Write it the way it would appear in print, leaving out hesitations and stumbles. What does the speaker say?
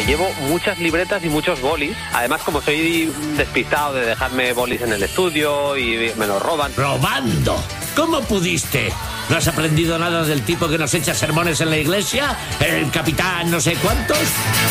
Me llevo muchas libretas y muchos bolis. Además, como soy despistado de dejarme bolis en el estudio y me los roban. ¿Robando? ¿Cómo pudiste? ¿No has aprendido nada del tipo que nos echa sermones en la iglesia? ¿El capitán no sé cuántos?